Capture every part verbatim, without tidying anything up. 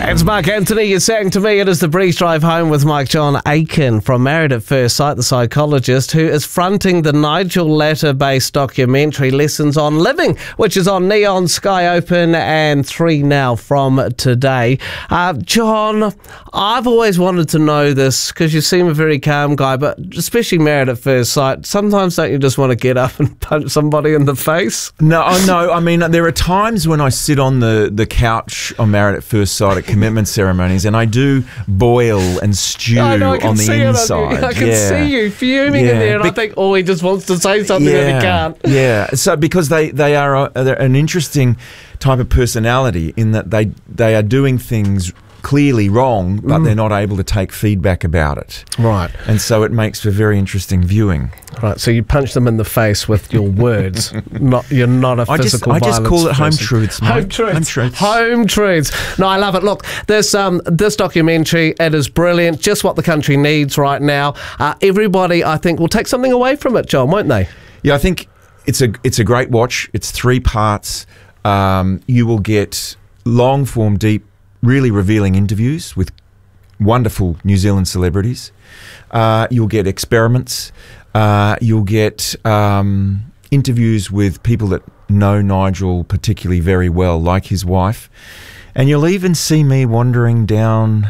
It's Mark Anthony. You're saying to me it is the Breeze Drive Home with Mike John Aiken from Married at First Sight, the psychologist, who is fronting the Nigel Latta-based documentary Lessons on Living, which is on Neon, Sky Open and three now from today. Uh, John, I've always wanted to know this because you seem a very calm guy, but especially Married at First Sight, sometimes don't you just want to get up and punch somebody in the face? No, no. I mean, there are times when I sit on the, the couch on Married at First Sight at commitment ceremonies and I do boil and stew I know, I can on the see inside. It. I can yeah. see you fuming yeah. in there, and Be- I think, oh, he just wants to say something yeah. and he can't. Yeah, so because they, they are a, they're an interesting type of personality in that they they are doing things clearly wrong, but mm. they're not able to take feedback about it. Right. And so it makes for very interesting viewing. Right, so you punch them in the face with your words. Not You're not a I physical just, I just call it home person. truths, mate. Home truths. Home truths. Home truths. No, I love it. Look, this um this documentary, it is brilliant. Just what the country needs right now. Uh, everybody, I think, will take something away from it, John, won't they? Yeah, I think it's a it's a great watch. It's three parts. Um, you will get long form, deep, really revealing interviews with wonderful New Zealand celebrities. Uh, you'll get experiments. Uh, you'll get um, interviews with people that know Nigel particularly very well, like his wife. And you'll even see me wandering down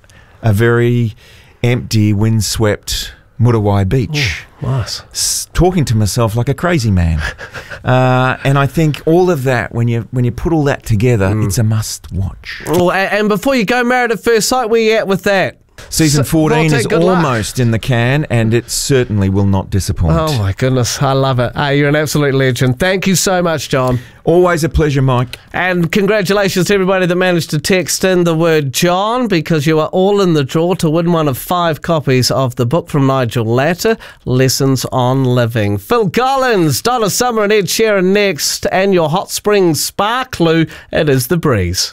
a very empty, windswept Muriwai beach. Ooh, nice. S- talking to myself like a crazy man. uh, and I think all of that, when you when you put all that together, mm. it's a must watch. Oh, and, and before you go, Married at First Sight, where you at with that? Season fourteen is almost luck. in the can, and it certainly will not disappoint. Oh my goodness, I love it. Hey, you're an absolute legend. Thank you so much, John. Always a pleasure, Mike. And congratulations to everybody that managed to text in the word John, because you are all in the draw to win one of five copies of the book from Nigel Latta, Lessons on Living. Phil Collins, Donna Summer and Ed Sheeran next, and your Hot Springs Spa Clue. It is The Breeze.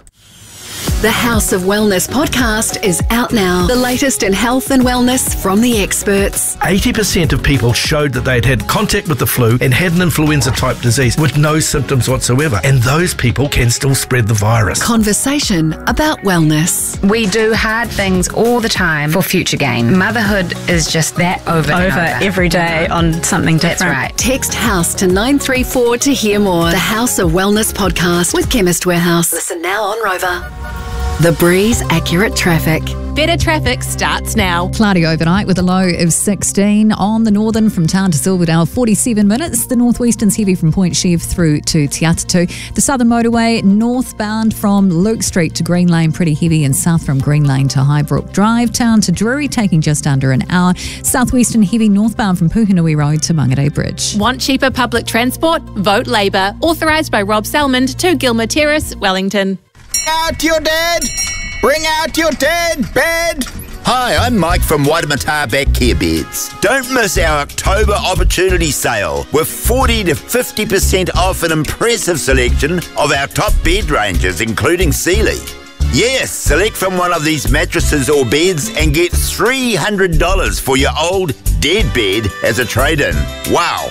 The House of Wellness podcast is out now. The latest in health and wellness from the experts. eighty percent of people showed that they'd had contact with the flu and had an influenza-type disease with no symptoms whatsoever. And those people can still spread the virus. Conversation about wellness. We do hard things all the time for future gain. Motherhood is just that over, over, and over every day on something different. That's right. Text HOUSE to nine three four to hear more. The House of Wellness podcast with Chemist Warehouse. Listen now on Rover. The Breeze Accurate Traffic. Better traffic starts now. Cloudy overnight with a low of sixteen. On the northern from Town to Silverdale, forty-seven minutes. The northwestern's heavy from Point Chev through to Te Atatu. The southern motorway northbound from Luke Street to Green Lane, pretty heavy, and south from Green Lane to Highbrook Drive. Town to Drury taking just under an hour. Southwestern heavy northbound from Puhinui Road to Mangarei Bridge. Want cheaper public transport? Vote Labour. Authorised by Rob Salmond, two Gilmer Terrace, Wellington. Out your dead! Bring out your dead bed! Hi, I'm Mike from Waimata Back Care Beds. Don't miss our October opportunity sale with forty to fifty percent off an impressive selection of our top bed ranges, including Sealy. Yes, select from one of these mattresses or beds and get three hundred dollars for your old dead bed as a trade-in. Wow.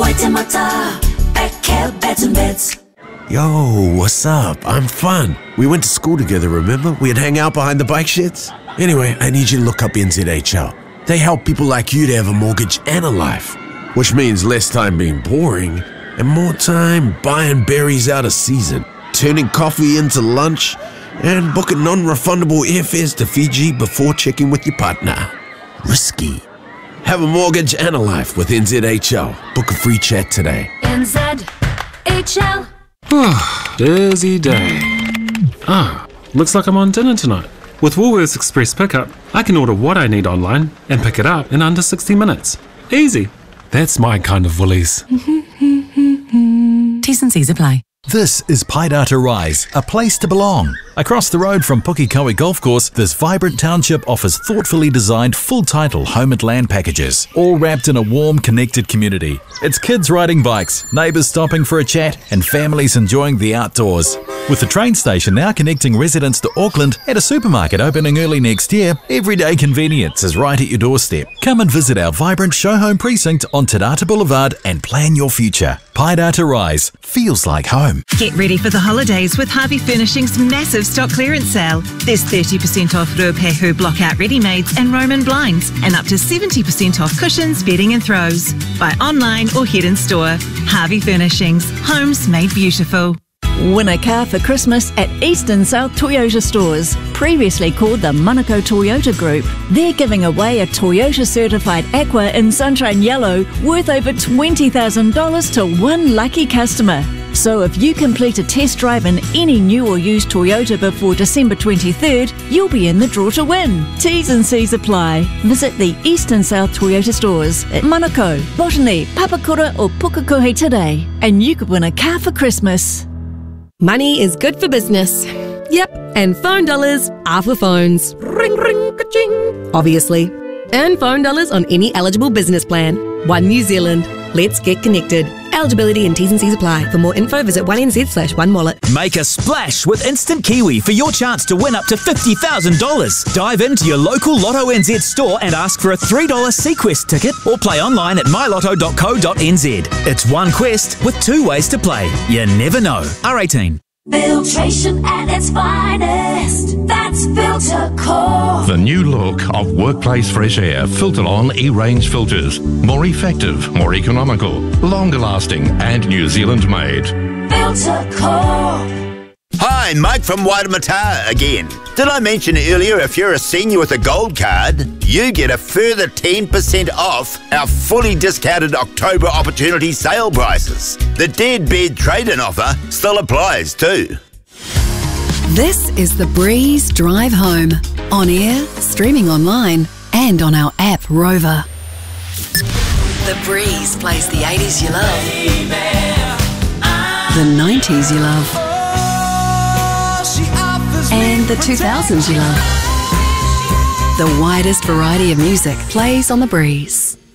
Waimata Back Care Beds and Beds. Yo, what's up? I'm Fun. We went to school together, remember? We'd hang out behind the bike sheds. Anyway, I need you to look up N Z H L. They help people like you to have a mortgage and a life, which means less time being boring and more time buying berries out of season, turning coffee into lunch, and booking non-refundable airfares to Fiji before checking with your partner. Risky. Have a mortgage and a life with N Z H L. Book a free chat today. N Z H L. Busy day. Ah, looks like I'm on dinner tonight. With Woolworths Express Pickup, I can order what I need online and pick it up in under sixty minutes. Easy. That's my kind of Woolies. T's and C's apply. This is Paidata Rise, a place to belong. Across the road from Pukekohe Golf Course, this vibrant township offers thoughtfully designed full-title home and land packages, all wrapped in a warm, connected community. It's kids riding bikes, neighbours stopping for a chat, and families enjoying the outdoors. With the train station now connecting residents to Auckland and a supermarket opening early next year, everyday convenience is right at your doorstep. Come and visit our vibrant show home precinct on Te Rata Boulevard and plan your future. Paidata Rise feels like home. Get ready for the holidays with Harvey Furnishing's massive stock clearance sale. There's thirty percent off Ruapehu Blockout Ready-Mades and Roman blinds, and up to seventy percent off cushions, bedding and throws. Buy online or head in store. Harvey Furnishings. Homes made beautiful. Win a car for Christmas at East and South Toyota stores, previously called the Manukau Toyota Group. They're giving away a Toyota certified Aqua in Sunshine Yellow worth over twenty thousand dollars to one lucky customer. So if you complete a test drive in any new or used Toyota before December twenty-third, you'll be in the draw to win. T's and C's apply. Visit the East and South Toyota stores at Manukau, Botany, Papakura or Pukekohe today, and you could win a car for Christmas. Money is good for business. Yep, and phone dollars are for phones. Ring, ring, ka-ching. Obviously. Earn phone dollars on any eligible business plan. One New Zealand. Let's get connected. Eligibility and T's and C's apply. For more info, visit one N Z slash one wallet. Make a splash with Instant Kiwi for your chance to win up to fifty thousand dollars. Dive into your local Lotto N Z store and ask for a three dollar Sequest ticket or play online at my lotto dot co dot n z. It's one quest with two ways to play. You never know. R eighteen. Filtration at its finest. That's Filter Core. The new look of Workplace Fresh Air filter-on E-range filters. More effective, more economical, longer lasting and New Zealand made. Filter Core. Hi, Mike from Waitemata again. Did I mention earlier if you're a senior with a gold card, you get a further ten percent off our fully discounted October opportunity sale prices. The dead bed trade-in offer still applies too. This is The Breeze Drive Home. On air, streaming online, and on our app Rover. The Breeze plays the eighties you love, the nineties you love, and the two thousands you love. The widest variety of music plays on The Breeze.